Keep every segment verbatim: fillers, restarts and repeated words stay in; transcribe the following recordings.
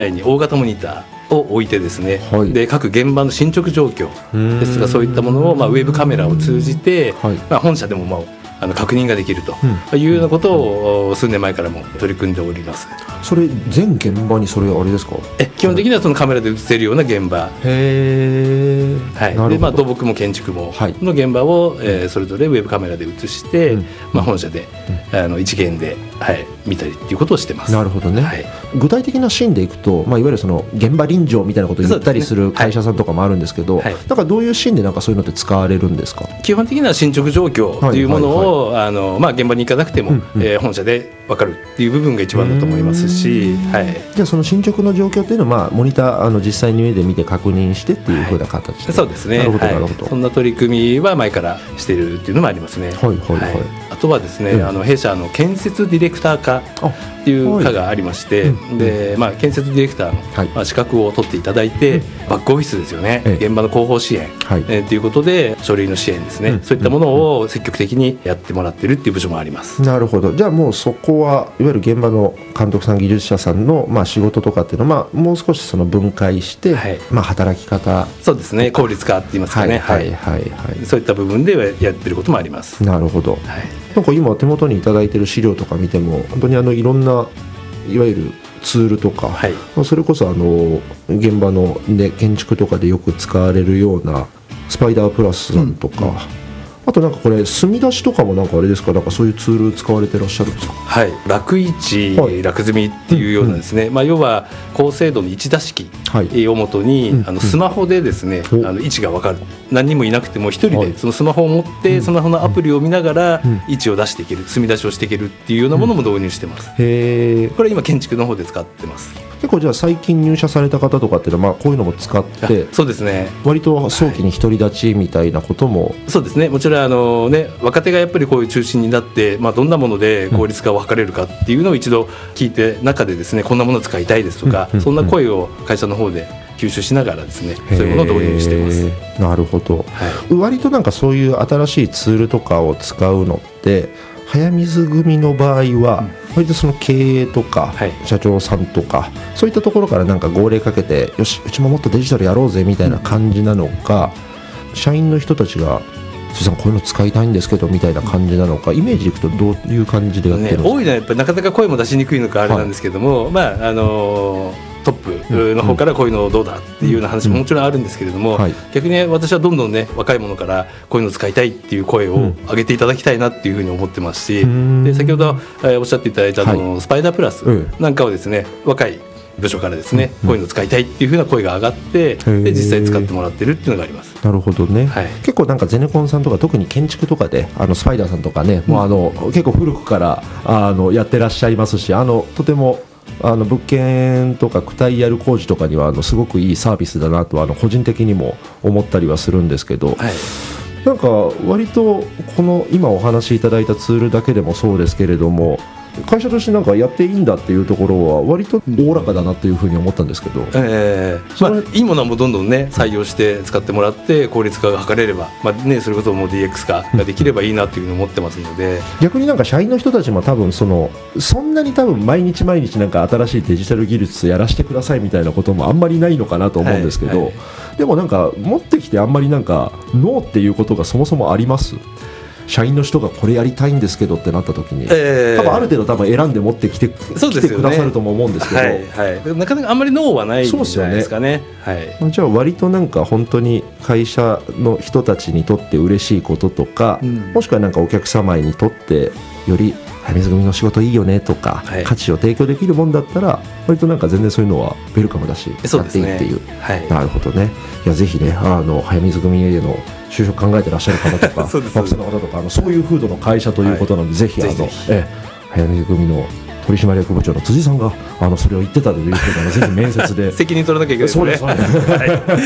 に大型モニターを置いてですね、 はい、 で各現場の進捗状況ですとかそういったものを、まあ、ウェブカメラを通じて、はい、まあ、本社でも、まあ、あの確認ができるというようなことを数年前からも取り組んでおります。 それ全現場にそれあれですか？ え基本的にはそのカメラで映せるような現場、 へー、 はい、でまあ、土木も建築もの現場を、はい、えー、それぞれウェブカメラで映して、うん、まあ、本社で、うん、あの一元で、はい、見たりっていうことをしてます。 なるほどね、はい、具体的なシーンでいくと、まあ、いわゆるその現場臨場みたいなことを言ったりする会社さんとかもあるんですけど、はい、なんかどういうシーンでなんかそういうのって使われるんですか？ 基本的には進捗状況というものを、はいはいはい、あのまあ、現場に行かなくても、うんうん、えー、本社で分かるっていう部分が一番だと思いますし、はい、 じゃあその進捗の状況っていうのは、まあ、モニターあの実際に目で見て確認してっていう風な形で、はい、 そうですね、 なるほど、 はい、 なるほど。 そんな取り組みは前からしているっていうのもありますね。 はいはいはい、 はい、あとはですね、うん、あの弊社の建設ディレクター科っていう科がありまして、はい、でまあ、建設ディレクターの、はい、まあ、資格を取っていただいて、うん、バックオフィスですよね、ええ、現場の広報支援、はい、えー、ということで書類の支援ですね、うん、そういったものを積極的にやってもらっているっていう部署もあります。 なるほど。じゃあもうそこはいわゆる現場の監督さん技術者さんの、まあ、仕事とかっていうのは、まあ、もう少しその分解して、はい、まあ、働き方、 そうですね、効率化って言いますかね、はいはいはいはい、そういった部分でやってることもあります。 なるほど、はい、なんか今手元にいただいている資料とか見ても本当にあのいろんないわゆるツールとか、はい、それこそあの現場の、ね、建築とかでよく使われるようなスパイダープラスさんとか、うんうん、あとなんかこれ墨出しとかもなんかあれですか、なんかそういうツール使われてらっしゃるんですか？ はい、楽位置、はい、楽積みっていうようなですね、うんうん、まあ、要は高精度の位置出し機をもとに、はい、あのスマホでですね、うんうん、あの位置が分かる、何人もいなくても一人でそのスマホを持ってスマホのアプリを見ながら位置を出していける、墨出しをしていけるっていうようなものも導入してます。 うん、へー、 これ今建築の方で使ってます。 結構じゃあ最近入社された方とかっていうのは、まあ、こういうのも使ってそうですね、 割と早期に独り立ちみたいなことも、はい、 そうですね、もちろんあの、ね、若手がやっぱりこういう中心になって、まあ、どんなもので効率化を図れるかっていうのを一度聞いて中でですね、こんなものを使いたいですとか、うんうんうん、そんな声を会社の方で吸収しながらですね、そういうものを導入しています。 なるほど、はい、割となんかそういう新しいツールとかを使うのって早水組の場合は割とその経営とか社長さんとかそういったところからなんか号令かけて、よしうちももっとデジタルやろうぜみたいな感じなのか、社員の人たちが辻さんこういうの使いたいんですけどみたいな感じなのか、イメージでいくとどういう感じでやってるんですか？ ね、多いのはやっぱりなかなか声も出しにくいのかあれなんですけども、はい、まああのートップの方からこういうのどうだっていうような話ももちろんあるんですけれども、うん、はい、逆に私はどんどんね若い者からこういうの使いたいっていう声を上げていただきたいなっていうふうに思ってますし、うん、で先ほどおっしゃっていただいたあの、はい、スパイダープラスなんかはですね、若い部署からですね、うん、こういうの使いたいっていうふうな声が上がってで実際使ってもらってるっていうのがあります。 なるほどね、はい、結構なんかゼネコンさんとか特に建築とかであのスパイダーさんとかね、うん、もうあの結構古くからあのやってらっしゃいますし、あのとてもあの物件とか区体やる工事とかにはあのすごくいいサービスだなとはあの個人的にも思ったりはするんですけど、はい、なんか割とこの今お話しいただいたツールだけでもそうですけれども、会社としてなんかやっていいんだっていうところは割とおおらかだなというふうに思ったんですけど、 えーまあ、いいものはもうどんどんね採用して使ってもらって効率化が図れれば、まあね、それこそもう ディーエックス 化ができればいいなというふうに思ってますので、 逆になんか社員の人たちも多分そのそんなに多分毎日毎日なんか新しいデジタル技術やらせてくださいみたいなこともあんまりないのかなと思うんですけど、はいはい、でもなんか持ってきてあんまりなんかノーっていうことがそもそもあります？社員の人がこれやりたいんですけどってなった時に、えー、多分ある程度多分選んで持ってきて、ね、来てくださるとも思うんですけど、 はいはい、なかなかあんまりノーはないんじゃないですかね。はい、 じゃあ割となんか本当に会社の人たちにとって嬉しいこととか、うん、もしくはなんかお客様にとってより早水組の仕事いいよねとか、はい、価値を提供できるもんだったら割となんか全然そういうのはウェルカムだし、やっていいっていう、はい、なるほどね。いやぜひね、あの早水組への就職考えてらっしゃる方とか学生の方とか、あのそういう風土の会社ということなので、はい、ぜひあのぜひえ早水組の取締役部長の辻さんがあのそれを言ってたということなので、ぜひ面接で責任取らなきゃいけないですね。そうです、はい、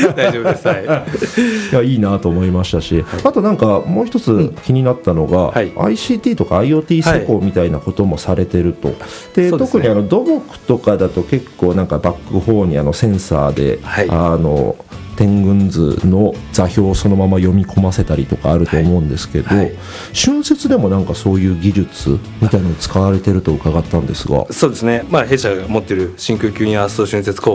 大丈夫です、はい、 いやいいなと思いましたし、はい、あとなんかもう一つ気になったのが、うん、はい、アイシーティー とか IoT 施工みたいなこともされてると、はい、で特にあの土木とかだと結構なんかバックホーンにあのセンサーで、はい、あの天群図の座標をそのまま読み込ませたりとかあると思うんですけど、はいはい、春節でもなんかそういう技術みたいなの使われてると伺ったんですが。 そうですね、まあ、弊社が持っている真空吸引圧縮春節工